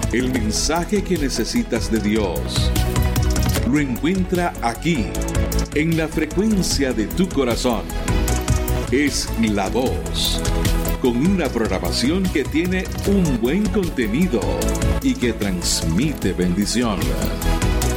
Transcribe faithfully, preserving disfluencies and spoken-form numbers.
El mensaje que necesitas de Dios lo encuentra aquí, en la frecuencia de tu corazón. Es La Voz, con una programación que tiene un buen contenido y que transmite bendición.